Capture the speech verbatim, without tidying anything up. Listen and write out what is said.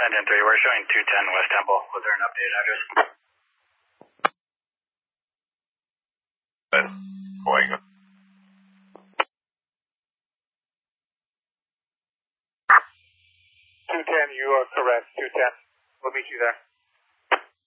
San Diego three, we're showing two ten West Temple. Was there an updated address? But, boy, go. two ten, you are correct. two ten. We'll meet you there.